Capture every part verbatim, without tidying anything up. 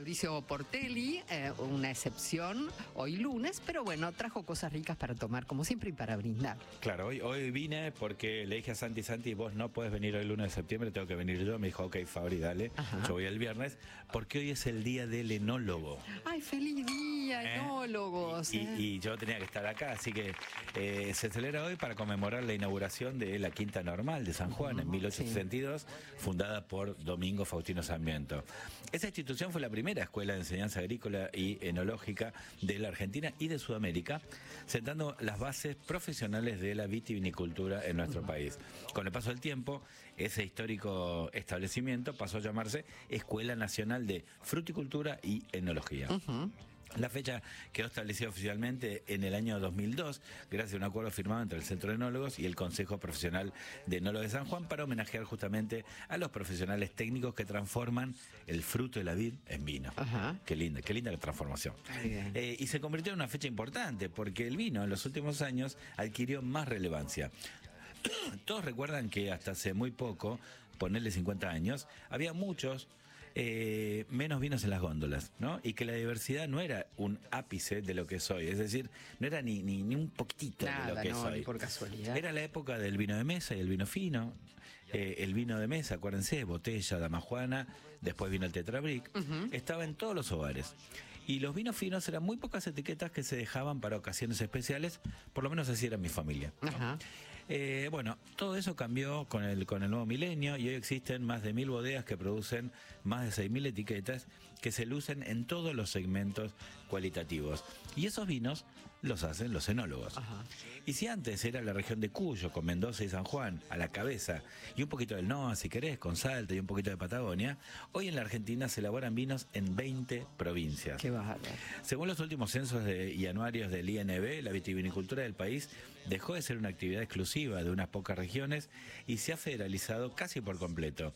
Fabricio Portelli, eh, una excepción hoy lunes, pero bueno, trajo cosas ricas para tomar como siempre y para brindar. Claro, hoy, hoy vine porque le dije a Santi, Santi, vos no podés venir hoy lunes de septiembre, tengo que venir yo. Me dijo, ok, Fabri, dale, Ajá. yo voy el viernes, porque hoy es el día del enólogo. ¡Ay, feliz día, ¿Eh? enólogos! Y, ¿eh? y, y yo tenía que estar acá, así que eh, se celebra hoy para conmemorar la inauguración de la Quinta Normal de San Juan, uh, en mil ochocientos sesenta y dos, sí. fundada por Domingo Faustino Sarmiento. Esa institución fue la primera escuela de enseñanza agrícola y enológica de la Argentina y de Sudamérica, sentando las bases profesionales de la vitivinicultura en nuestro uh-huh. país. Con el paso del tiempo, ese histórico establecimiento pasó a llamarse Escuela Nacional de Fruticultura y Enología. Uh-huh. La fecha quedó establecida oficialmente en el año dos mil dos, gracias a un acuerdo firmado entre el Centro de Enólogos y el Consejo Profesional de Enólogos de San Juan para homenajear justamente a los profesionales técnicos que transforman el fruto de la vid en vino. Ajá. Qué linda, qué linda la transformación. Eh, y se convirtió en una fecha importante porque el vino en los últimos años adquirió más relevancia. Todos recuerdan que hasta hace muy poco, ponerle cincuenta años, había muchos Eh, menos vinos en las góndolas, ¿no? Y que la diversidad no era un ápice de lo que es hoy, es decir, no era ni, ni, ni un poquitito Nada, de lo que no, es hoy. Ni por casualidad. Era la época del vino de mesa y el vino fino. Eh, el vino de mesa, acuérdense, botella, damajuana, después vino el tetrabric, uh-huh. estaba en todos los hogares. Y los vinos finos eran muy pocas etiquetas que se dejaban para ocasiones especiales, por lo menos así era mi familia, ¿no? Uh-huh. Eh, bueno, todo eso cambió con el, con el nuevo milenio y hoy existen más de mil bodegas que producen más de seis mil etiquetas que se lucen en todos los segmentos cualitativos. Y esos vinos los hacen los enólogos. Ajá. Y si antes era la región de Cuyo, con Mendoza y San Juan a la cabeza, y un poquito del Noa, si querés, con Salta y un poquito de Patagonia, hoy en la Argentina se elaboran vinos en veinte provincias. Qué bárbaro. Según los últimos censos de, y anuarios del I N B, la vitivinicultura del país dejó de ser una actividad exclusiva de unas pocas regiones y se ha federalizado casi por completo.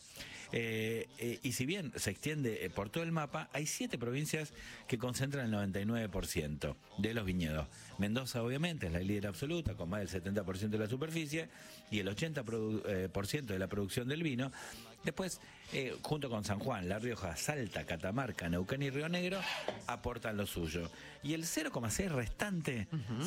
Eh, eh, y si bien se extiende por todo el mapa, hay siete provincias que concentran el noventa y nueve por ciento de los viñedos. Mendoza, obviamente, es la líder absoluta, con más del setenta por ciento de la superficie y el ochenta por ciento de la producción del vino. Después, eh, junto con San Juan, La Rioja, Salta, Catamarca, Neuquén y Río Negro, aportan lo suyo. Y el cero coma seis restante uh-huh.